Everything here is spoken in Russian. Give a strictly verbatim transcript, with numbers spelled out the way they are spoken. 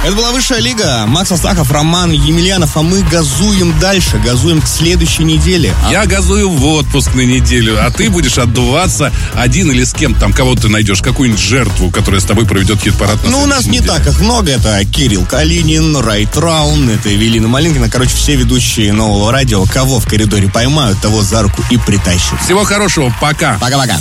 Это была Высшая лига. Макс Астахов, Роман Емельянов, а мы газуем дальше, газуем к следующей неделе. А... Я газую в отпуск на неделю, а ты будешь отдуваться один или с кем там, кого ты найдешь, какую-нибудь жертву, которая с тобой проведет хит-парад. Ну, у нас не неделе. Так их много. Это Кирилл Калинин, Райт Раун, это Эвелина Малинкина. Короче, все ведущие Нового радио. Кого в коридоре поймают, того за руку и притащат. Всего хорошего, пока. Пока-пока.